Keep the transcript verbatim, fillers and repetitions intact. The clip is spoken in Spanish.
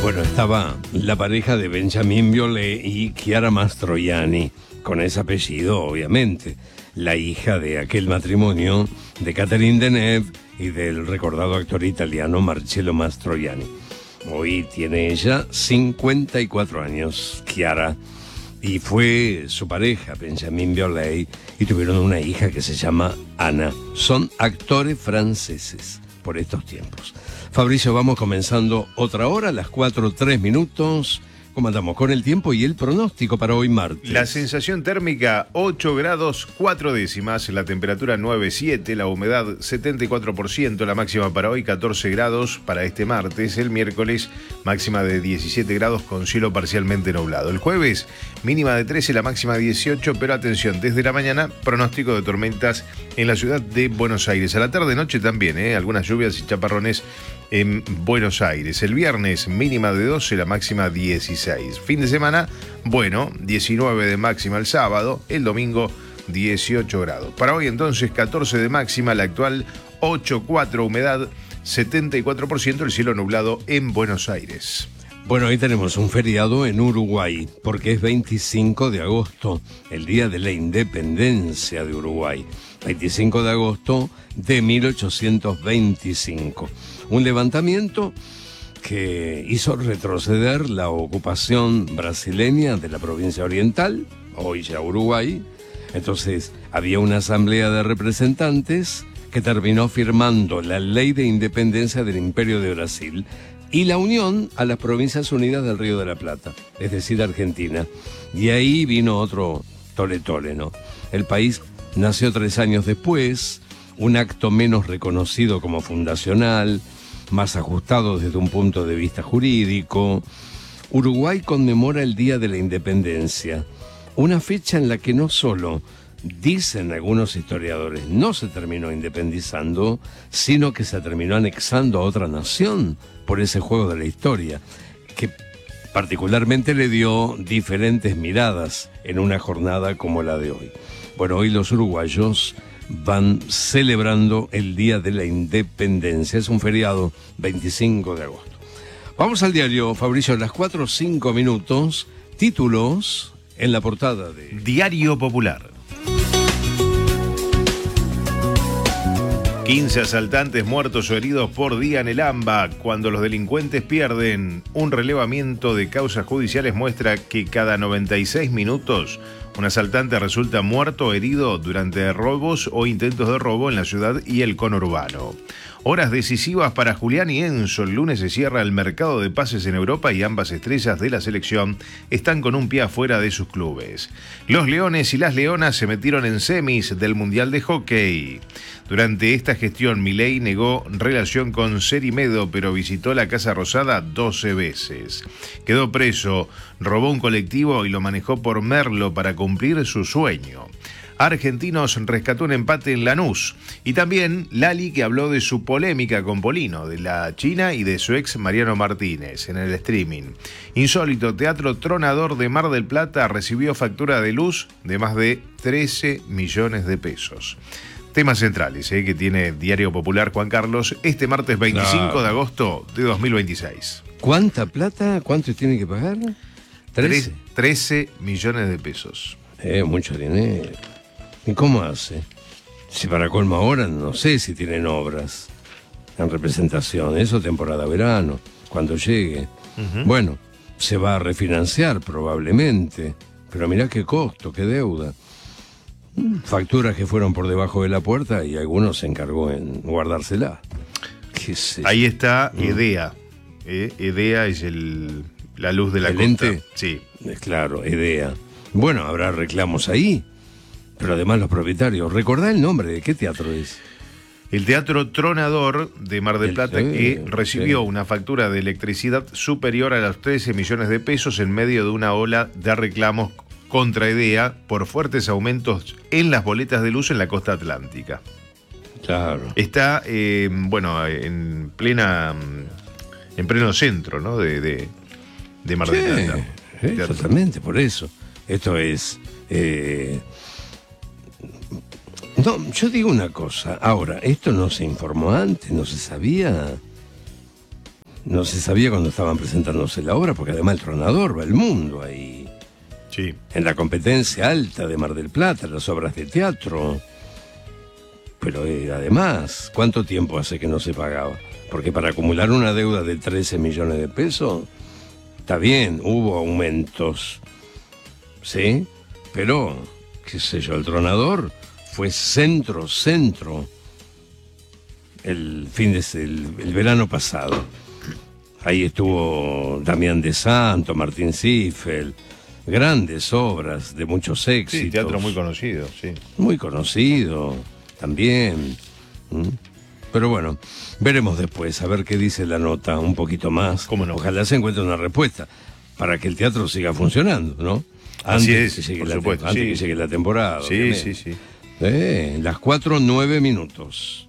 Bueno, estaba la pareja de Benjamin Biolay y Chiara Mastroianni, con ese apellido, obviamente, la hija de aquel matrimonio de Catherine Deneuve y del recordado actor italiano Marcello Mastroianni. Hoy tiene ella cincuenta y cuatro años, Chiara, y fue su pareja, Benjamin Biolay, y tuvieron una hija que se llama Anna. Son actores franceses por estos tiempos. Fabricio, vamos comenzando otra hora, a las cuatro, tres minutos. ¿Cómo andamos con el tiempo y el pronóstico para hoy martes? La sensación térmica ocho grados cuatro décimas, la temperatura nueve siete, la humedad setenta y cuatro por ciento, la máxima para hoy catorce grados para este martes, el miércoles máxima de diecisiete grados con cielo parcialmente nublado. El jueves mínima de trece, la máxima dieciocho, pero atención, desde la mañana pronóstico de tormentas en la ciudad de Buenos Aires. A la tarde-noche también, ¿eh? algunas lluvias y chaparrones en Buenos Aires. El viernes mínima de doce, la máxima dieciséis. Fin de semana, bueno, diecinueve de máxima el sábado, el domingo dieciocho grados. Para hoy entonces catorce de máxima, la actual ocho cuatro, humedad setenta y cuatro por ciento, el cielo nublado en Buenos Aires. Bueno, hoy tenemos un feriado en Uruguay, porque es veinticinco de agosto, el día de la independencia de Uruguay. veinticinco de agosto de mil ochocientos veinticinco. Un levantamiento que hizo retroceder la ocupación brasileña de la provincia oriental, hoy ya Uruguay. Entonces había una asamblea de representantes que terminó firmando la ley de independencia del Imperio de Brasil y la unión a las Provincias Unidas del Río de la Plata, es decir, Argentina. Y ahí vino otro tole tole, ¿no? El país nació tres años después, un acto menos reconocido como fundacional, más ajustado desde un punto de vista jurídico. Uruguay conmemora el Día de la Independencia, una fecha en la que no solo, dicen algunos historiadores, no se terminó independizando, sino que se terminó anexando a otra nación por ese juego de la historia, que particularmente le dio diferentes miradas en una jornada como la de hoy. Bueno, hoy los uruguayos van celebrando el Día de la Independencia. Es un feriado, veinticinco de agosto. Vamos al diario, Fabricio, a las cuatro o cinco minutos. Títulos en la portada de Diario Popular. quince asaltantes muertos o heridos por día en el AMBA. Cuando los delincuentes pierden, un relevamiento de causas judiciales muestra que cada noventa y seis minutos un asaltante resulta muerto o herido durante robos o intentos de robo en la ciudad y el conurbano. Horas decisivas para Julián y Enzo. El lunes se cierra el mercado de pases en Europa y ambas estrellas de la selección están con un pie afuera de sus clubes. Los Leones y las Leonas se metieron en semis del Mundial de Hockey. Durante esta gestión, Milei negó relación con Cerimedo, pero visitó la Casa Rosada doce veces. Quedó preso, robó un colectivo y lo manejó por Merlo para cumplir su sueño. Argentinos rescató un empate en Lanús. Y también Lali, que habló de su polémica con Polino, de la China y de su ex Mariano Martínez en el streaming. Insólito, Teatro Tronador de Mar del Plata recibió factura de luz de más de trece millones de pesos. Temas centrales eh, que tiene Diario Popular, Juan Carlos, este martes veinticinco claro. de agosto de dos mil veintiséis. ¿Cuánta plata? ¿Cuánto tiene que pagar? trece. trece millones de pesos. Eh, mucho dinero. ¿Y cómo hace? Si para colmo ahora no sé si tienen obras en representación, eso temporada verano, cuando llegue. Uh-huh. Bueno, se va a refinanciar probablemente, pero mirá qué costo, qué deuda. Facturas que fueron por debajo de la puerta y algunos se encargó en guardársela. ¿Qué sé? Ahí está EDEA. ¿Eh? EDEA es el, la luz de la ¿El costa. ente? Sí. Claro, EDEA. Bueno, habrá reclamos ahí. Pero además los propietarios, ¿recordá el nombre de qué teatro es? El Teatro Tronador de Mar del Plata, sí, que recibió sí. una factura de electricidad superior a los trece millones de pesos en medio de una ola de reclamos contra EDEA por fuertes aumentos en las boletas de luz en la costa atlántica. Claro. Está, eh, bueno, en plena, en pleno centro, ¿no? De, de, de Mar del sí, Plata. Sí, totalmente, por eso. Esto es... Eh, no, yo digo una cosa. Ahora, esto no se informó antes, no se sabía. no se sabía cuándo estaban presentándose la obra, porque además el Tronador va el mundo ahí. Sí. En la competencia alta de Mar del Plata, las obras de teatro. Pero eh, además, ¿cuánto tiempo hace que no se pagaba? Porque para acumular una deuda de trece millones de pesos, está bien, hubo aumentos, ¿sí? Pero, qué sé yo, el Tronador fue centro, centro, el fin de el, el verano pasado. Ahí estuvo Damián de Santo, Martín Ziffel, grandes obras de muchos éxitos. Sí, teatro muy conocido, sí. Muy conocido también. ¿Mm? Pero bueno, veremos después, a ver qué dice la nota un poquito más. ¿Cómo no? Ojalá se encuentre una respuesta para que el teatro siga funcionando, ¿no? Así Antes es, que llegue por la, supuesto, antes sí. que llegue la temporada. Sí, obviamente. sí, sí. Eh, las cuatro, nueve minutos.